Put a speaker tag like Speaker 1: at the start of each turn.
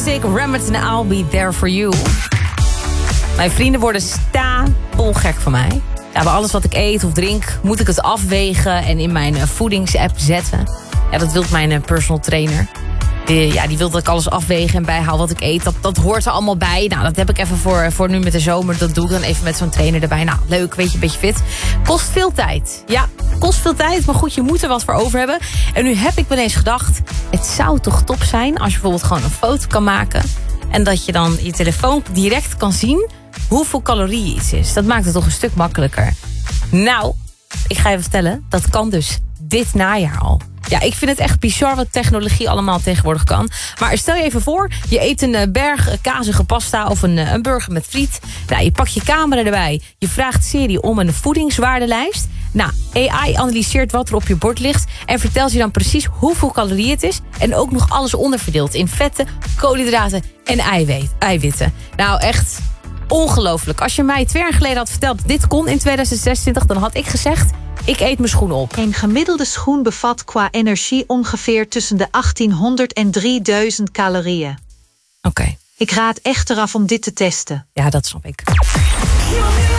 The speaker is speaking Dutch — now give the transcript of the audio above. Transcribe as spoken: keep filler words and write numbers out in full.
Speaker 1: Music, Remit en I'll Be There For You. Mijn vrienden worden stapelgek van mij. Ja, bij alles wat ik eet of drink moet ik het afwegen en in mijn voedingsapp zetten. Ja, dat wil mijn personal trainer. Die, ja, die wil dat ik alles afwegen en bijhoud wat ik eet. Dat, dat hoort er allemaal bij. Nou, dat heb ik even voor, voor nu met de zomer. Dat doe ik dan even met zo'n trainer erbij. Nou, leuk, weet je, een beetje fit. Kost veel tijd. Ja, kost veel tijd. Maar goed, je moet er wat voor over hebben. En nu heb ik wel eens gedacht, het zou toch top zijn als je bijvoorbeeld gewoon een foto kan maken. En dat je dan je telefoon direct kan zien hoeveel calorieën iets is. Dat maakt het toch een stuk makkelijker. Nou, ik ga je vertellen, dat kan dus dit najaar al. Ja, ik vind het echt bizar wat technologie allemaal tegenwoordig kan. Maar stel je even voor, je eet een berg kazige pasta of een, een burger met friet. Nou, je pakt je camera erbij. Je vraagt Siri om een voedingswaardelijst. Nou, A I analyseert wat er op je bord ligt en vertelt je dan precies hoeveel calorieën het is. En ook nog alles onderverdeeld in vetten, koolhydraten en eiwitten. Nou, echt ongelooflijk. Als je mij twee jaar geleden had verteld dat dit kon in tweeduizend zesentwintig, dan had ik gezegd, ik eet mijn schoenen op.
Speaker 2: Een gemiddelde schoen bevat qua energie ongeveer tussen de achttienhonderd en drieduizend calorieën.
Speaker 1: Oké. Okay.
Speaker 2: Ik raad echt eraf om dit te testen.
Speaker 1: Ja, dat snap ik.